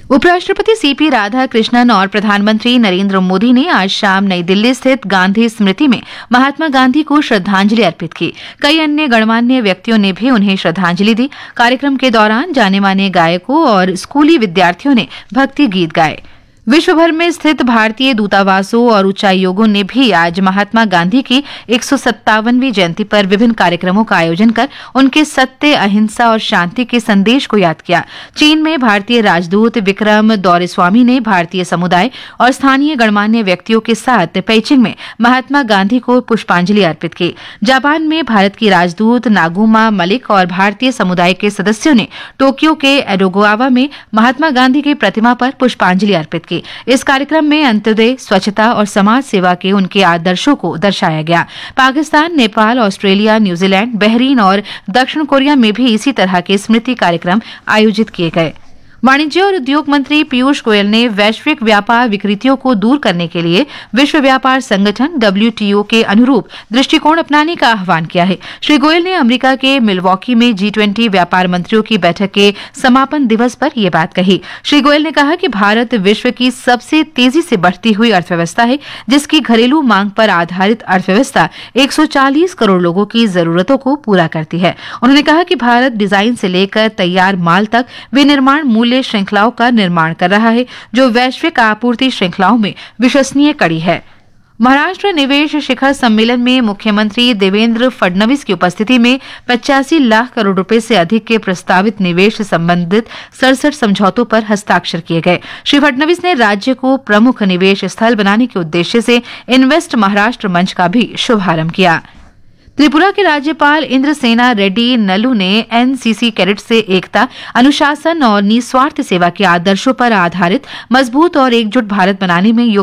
उपराष्ट्रपति सीपी राधाकृष्णन और प्रधानमंत्री नरेंद्र मोदी ने आज शाम नई दिल्ली स्थित गांधी स्मृति में महात्मा गांधी को श्रद्धांजलि अर्पित की। कई अन्य गणमान्य व्यक्तियों ने भी उन्हें श्रद्धांजलि दी। कार्यक्रम के दौरान जाने माने गायकों और स्कूली विद्यार्थियों ने भक्ति गीत गाए। विश्व भर में स्थित भारतीय दूतावासों और उच्चायोगों ने भी आज महात्मा गांधी की 157वीं जयंती पर विभिन्न कार्यक्रमों का आयोजन कर उनके सत्य, अहिंसा और शांति के संदेश को याद किया। चीन में भारतीय राजदूत विक्रम दौरेस्वामी ने भारतीय समुदाय और स्थानीय गणमान्य व्यक्तियों के साथ पेइचिंग में महात्मा गांधी को पुष्पांजलि अर्पित की। जापान में भारत की राजदूत नागुमा मलिक और भारतीय समुदाय के सदस्यों ने टोक्यो के एडोगावा में महात्मा गांधी की प्रतिमा पर पुष्पांजलि अर्पित की। इस कार्यक्रम में अंत्योदय, स्वच्छता और समाज सेवा के उनके आदर्शों को दर्शाया गया। Pakistan, Nepal, Australia, New Zealand, Bahrain और दक्षिण कोरिया में भी इसी तरह के स्मृति कार्यक्रम आयोजित किए गए। वाणिज्य और उद्योग मंत्री पीयूष गोयल ने वैश्विक व्यापार विकृतियों को दूर करने के लिए विश्व व्यापार संगठन WTO के अनुरूप दृष्टिकोण अपनाने का आह्वान किया है। श्री गोयल ने अमेरिका के मिलवॉकी में G20 व्यापार मंत्रियों की बैठक के समापन दिवस पर यह बात कही। श्री गोयल ने कहा कि भारत विश्व की सबसे तेजी से बढ़ती हुई अर्थव्यवस्था है, जिसकी घरेलू मांग पर आधारित अर्थव्यवस्था 140 करोड़ लोगों की जरूरतों को पूरा करती है। उन्होंने कहा कि भारत डिजाइन से लेकर तैयार माल तक विनिर्माण मूल्य श्रृंखलाओं का निर्माण कर रहा है, जो वैश्विक आपूर्ति श्रृंखलाओं में विश्वसनीय कड़ी है। महाराष्ट्र निवेश शिखर सम्मेलन में मुख्यमंत्री देवेंद्र फडणवीस की उपस्थिति में 85 लाख करोड़ रुपए से अधिक के प्रस्तावित निवेश से संबंधित 67 समझौतों पर हस्ताक्षर किए गए। श्री फडणवीस ने राज्य को प्रमुख निवेश स्थल बनाने के उद्देश्य से इन्वेस्ट महाराष्ट्र मंच का भी शुभारंभ किया। त्रिपुरा के राज्यपाल इंद्रसेना रेड्डी नल्लू ने एनसीसी कैडेट से एकता, अनुशासन और निस्वार्थ सेवा के आदर्शों पर आधारित मजबूत और एकजुट भारत बनाने में